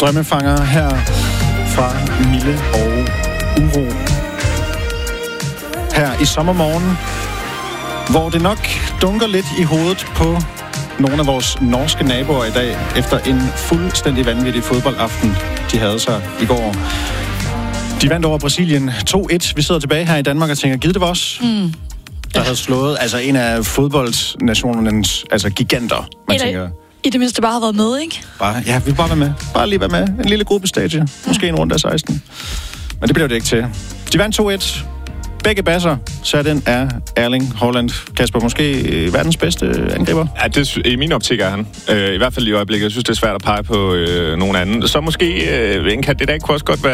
Drømmefanger her fra Mille og Uro. Her i sommermorgen, hvor det nok dunker lidt i hovedet på nogle af vores norske naboer i dag, efter en fuldstændig vanvittig fodboldaften, de havde sig i går. De vandt over Brasilien 2-1. Vi sidder tilbage her i Danmark og tænker, givet det var os? Der havde slået en af fodboldnationernes giganter, man tænker. I det mindste bare har været med, ikke? Vi vil bare være med. Bare lige være med. En lille gruppestage. Måske en runde af 16. Men det blev det ikke til. De vandt 2-1. Begge basser sat ind af Erling Haaland. Kasper, måske verdens bedste angriber? Ja, det, i min optik er han. I hvert fald i øjeblikket. Jeg synes, det er svært at pege på nogen anden. Så måske en kandidat kunne også godt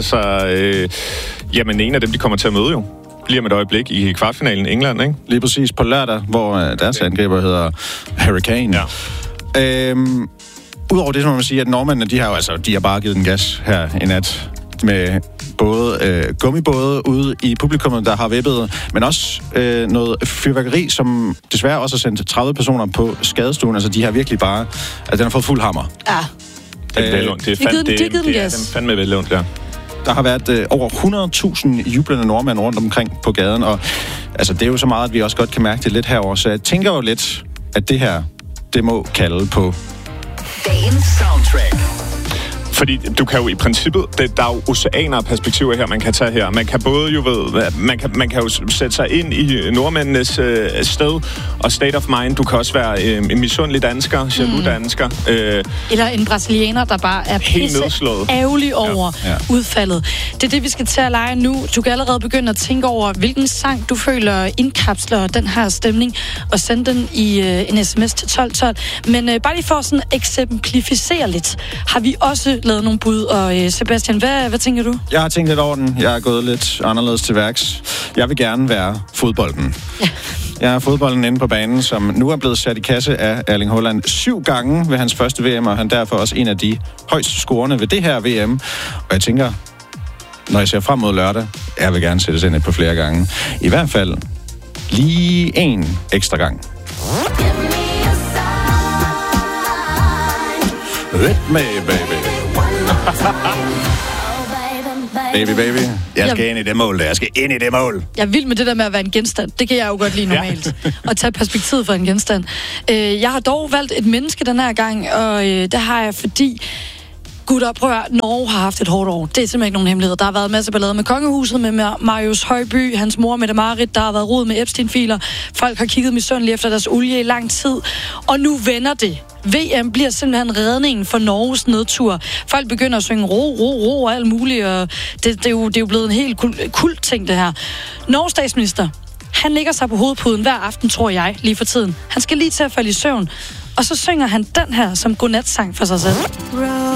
være en af dem, de kommer til at møde jo. Lige om et øjeblik i kvartfinalen i England, ikke? Lige præcis på lørdag, hvor deres angriber hedder Harry Kane. Ja. Udover det, så må man sige, at nordmændene, de har bare givet den gas her i nat med både gummibåde ude i publikummet, der har vippet, men også noget fyrværkeri, som desværre også har sendt 30 personer på skadestuen. Altså, de har virkelig bare... den har fået fuld hammer. Ja. Det er velundt. Det er fandme velundt, ja. Der har været over 100.000 jublende nordmænd rundt omkring på gaden, og det er jo så meget, at vi også godt kan mærke det lidt herover. Så jeg tænker jo lidt, at det her, det må kalde på dagens soundtrack. Fordi du kan jo i princippet, der er jo oceaner af perspektiver her, man kan tage her. Man kan både man kan jo sætte sig ind i nordmændenes sted og state of mind. Du kan også være en misundelig dansker, jaloux dansker. Eller en brasilianer, der bare er pisse ærgerlig over udfaldet. Det er det, vi skal til at lege nu. Du kan allerede begynde at tænke over, hvilken sang du føler indkapsler den her stemning, og sende den i en sms til 1212. Men bare lige for sådan eksemplificere lidt, har vi også lavet nogle bud, og Sebastian, hvad tænker du? Jeg har tænkt lidt over den. Jeg er gået lidt anderledes til værks. Jeg vil gerne være fodbolden. Ja. Jeg er fodbolden inde på banen, som nu er blevet sat i kasse af Erling Haaland 7 gange ved hans første VM, og han derfor også en af de højst scorende ved det her VM. Og jeg tænker, når jeg ser frem mod lørdag, jeg vil gerne sættes ind et par flere gange. I hvert fald lige en ekstra gang. Hit me, baby. Baby. Jeg skal ind i det mål. Jeg skal ind i det mål. Jeg er vild med det der med at være en genstand. Det kan jeg jo godt lide normalt. Og tage perspektivet for en genstand. Jeg har dog valgt et menneske den her gang, og det har jeg, fordi... Gutter, prøv at Norge har haft et hårdt år. Det er simpelthen ikke nogen hemmelighed. Der har været masser af ballade med kongehuset, med Marius Højby, hans mor Mette Marit. Der har været rod med Epstein-filer. Folk har kigget misundeligt efter deres olie i lang tid. Og nu vender det. VM bliver simpelthen redningen for Norges nedtur. Folk begynder at synge ro og alt muligt. Og det er jo blevet en helt kult ting, det her. Norges statsminister, han ligger sig på hovedpuden hver aften, tror jeg, lige for tiden. Han skal lige til at falde i søvn. Og så synger han den her som godnatsang for sig selv.